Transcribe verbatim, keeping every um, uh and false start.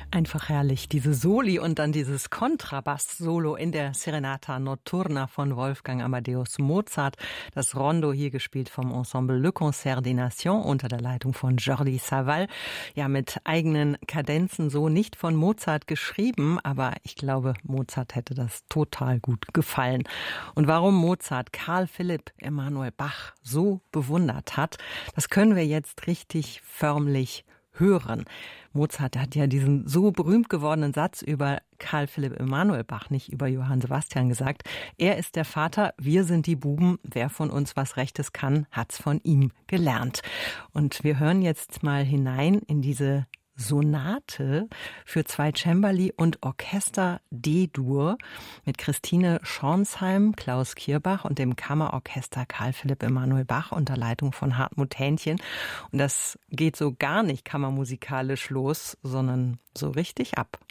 Einfach herrlich, diese Soli und dann dieses Kontrabass-Solo in der Serenata Notturna von Wolfgang Amadeus Mozart. Das Rondo hier gespielt vom Ensemble Le Concert des Nations unter der Leitung von Jordi Savall. Ja, mit eigenen Kadenzen, so nicht von Mozart geschrieben, aber ich glaube, Mozart hätte das total gut gefallen. Und warum Mozart Carl Philipp Emanuel Bach so bewundert hat, das können wir jetzt richtig förmlich hören. Mozart hat ja diesen so berühmt gewordenen Satz über Carl Philipp Emanuel Bach, nicht über Johann Sebastian gesagt. Er ist der Vater, wir sind die Buben. Wer von uns was Rechtes kann, hat's von ihm gelernt. Und wir hören jetzt mal hinein in diese Sonate für zwei Cembali und Orchester D-Dur mit Christine Schornsheim, Klaus Kierbach und dem Kammerorchester Carl Philipp Emanuel Bach unter Leitung von Hartmut Hähnchen. Und das geht so gar nicht kammermusikalisch los, sondern so richtig ab.